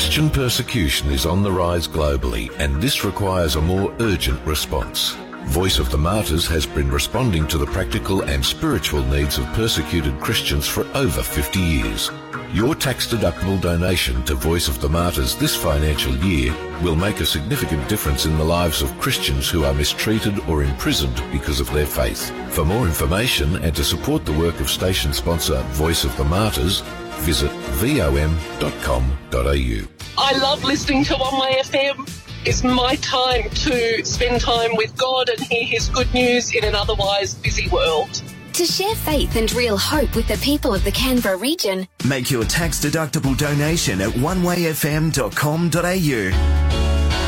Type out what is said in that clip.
Christian persecution is on the rise globally, and this requires a more urgent response. Voice of the Martyrs has been responding to the practical and spiritual needs of persecuted Christians for over 50 years. Your tax-deductible donation to Voice of the Martyrs this financial year will make a significant difference in the lives of Christians who are mistreated or imprisoned because of their faith. For more information and to support the work of station sponsor Voice of the Martyrs, visit vom.com.au. I love listening to On My FM. It's my time to spend time with God and hear His good news in an otherwise busy world. To share faith and real hope with the people of the Canberra region, make your tax-deductible donation at onewayfm.com.au.